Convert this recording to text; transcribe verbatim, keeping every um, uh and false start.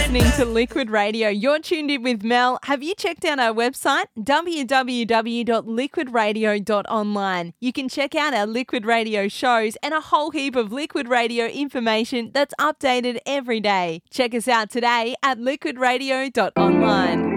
listening to Liquid Radio. You're tuned in with Mel. Have you checked out our website? w w w dot liquid radio dot online. You can check out our Liquid Radio shows and a whole heap of Liquid Radio information that's updated every day. Check us out today at liquid radio dot online.